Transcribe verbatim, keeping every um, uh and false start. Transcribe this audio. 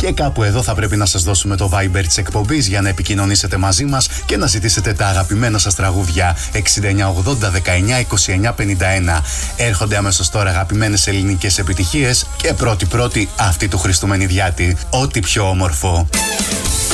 Και κάπου εδώ θα πρέπει να σας δώσουμε το Viber της εκπομπής για να επικοινωνήσετε μαζί μας και να ζητήσετε τα αγαπημένα σας τραγούδια. εξήντα εννιά ογδόντα δεκαεννιά είκοσι εννιά πενήντα ένα. Έρχονται αμέσως τώρα αγαπημένες ελληνικές επιτυχίες και πρώτη-πρώτη αυτή του Χριστού Μενιδιάτη. Ό,τι πιο όμορφο.